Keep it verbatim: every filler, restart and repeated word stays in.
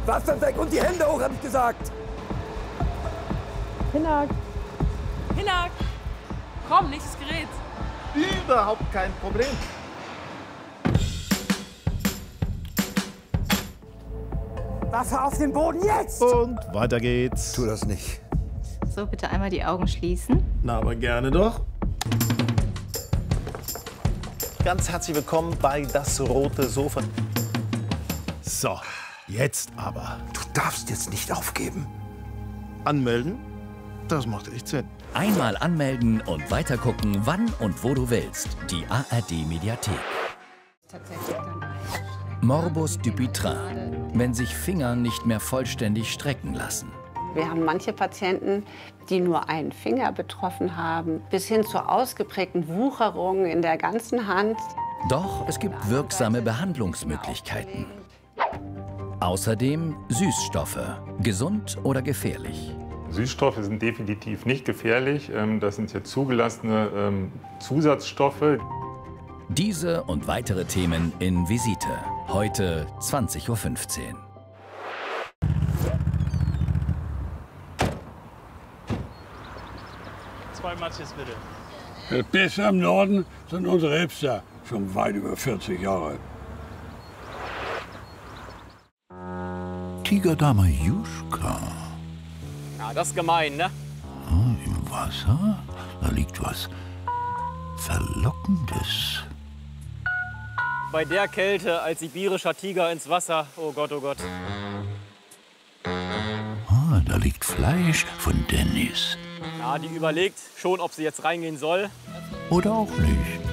Waffe weg und die Hände hoch, hab ich gesagt! Hinak! Hinak! Komm, nächstes Gerät! Überhaupt kein Problem. Waffe auf den Boden, jetzt! Und weiter geht's. Tu das nicht. So, bitte einmal die Augen schließen. Na, aber gerne doch. Ganz herzlich willkommen bei Das Rote Sofa. So, jetzt aber. Du darfst jetzt nicht aufgeben. Anmelden? Das macht echt Sinn. Einmal anmelden und weitergucken, wann und wo du willst. Die A R D-Mediathek. Morbus Dupuytren, wenn sich Finger nicht mehr vollständig strecken lassen. Wir haben manche Patienten, die nur einen Finger betroffen haben, bis hin zu ausgeprägten Wucherungen in der ganzen Hand. Doch es gibt wirksame Behandlungsmöglichkeiten. Außerdem Süßstoffe, gesund oder gefährlich. Süßstoffe sind definitiv nicht gefährlich. Das sind hier zugelassene Zusatzstoffe. Diese und weitere Themen in Visite. Heute zwanzig Uhr fünfzehn. Zwei Matjes bitte. Das Beste im Norden sind unsere Hipster, schon weit über vierzig Jahre. Tigerdame Juschka. Ja, das ist gemein, ne? Ah, im Wasser, da liegt was Verlockendes. Bei der Kälte als sibirischer Tiger ins Wasser. Oh Gott, oh Gott. Ah, da liegt Fleisch von Dennis. Ja, die überlegt schon, ob sie jetzt reingehen soll. Oder auch nicht.